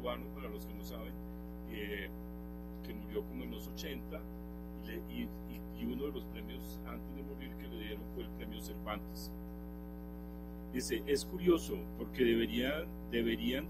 cubano, para los que no saben, que murió como en los 80, y uno de los premios antes de morir que le dieron fue el premio Cervantes. Dice, es curioso porque deberían